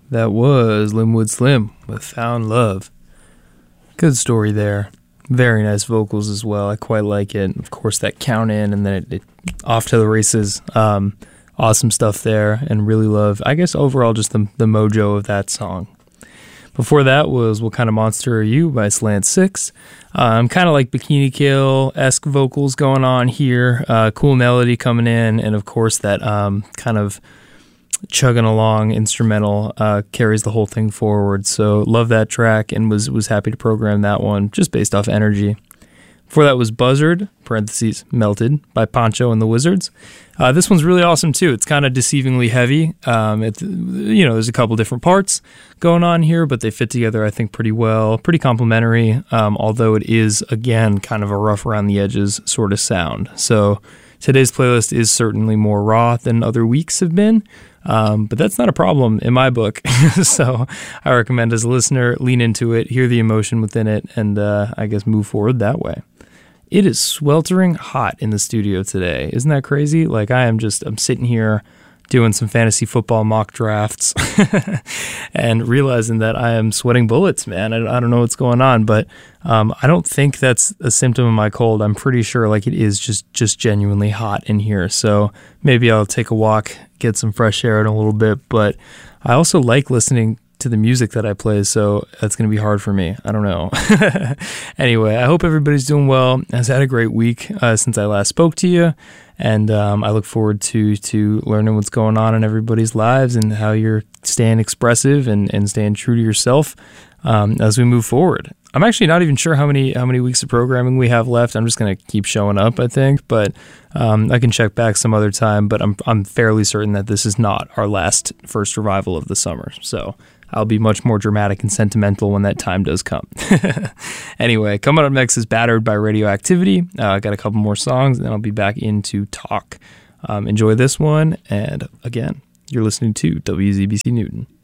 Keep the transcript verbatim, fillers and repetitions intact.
That was Linwood Slim with Found Love. Good story there. Very nice vocals as well. I quite like it. Of course, that count in and then it, it off to the races. Um, awesome stuff there, and really love, I guess, overall just the, the mojo of that song. Before that was What Kind of Monster Are You by Slant Six. Um, kind of like Bikini Kill-esque vocals going on here. Uh, cool melody coming in, and of course that um, kind of chugging along instrumental uh, carries the whole thing forward. So love that track and was was happy to program that one just based off energy. Before that was Buzzard, parentheses, Melted, by Poncho and the Wizards. Uh, this one's really awesome too. It's kind of deceivingly heavy. Um, it, you know, there's a couple different parts going on here, but they fit together, I think, pretty well. Pretty complimentary, um, although it is, again, kind of a rough around the edges sort of sound. So today's playlist is certainly more raw than other weeks have been. Um, but that's not a problem in my book. So I recommend as a listener, lean into it, hear the emotion within it, and uh, I guess move forward that way. It is sweltering hot in the studio today. Isn't that crazy? Like I am just, I'm sitting here doing some fantasy football mock drafts and realizing that I am sweating bullets, man. I, I don't know what's going on, but um, I don't think that's a symptom of my cold. I'm pretty sure like it is just, just genuinely hot in here. So maybe I'll take a walk, get some fresh air in a little bit, but I also like listening to the music that I play, so that's going to be hard for me. I don't know. Anyway, I hope everybody's doing well. Has had a great week uh, since I last spoke to you, and um, I look forward to to learning what's going on in everybody's lives and how you're staying expressive and, and staying true to yourself um, as we move forward. I'm actually not even sure how many how many weeks of programming we have left. I'm just going to keep showing up, I think, but um, I can check back some other time, but I'm I'm fairly certain that this is not our last first revival of the summer, so I'll be much more dramatic and sentimental when that time does come. Anyway, coming up next is Battered by Radioactivity. Uh, I got a couple more songs, and then I'll be back into talk. Um, enjoy this one, and again, you're listening to W Z B C Newton.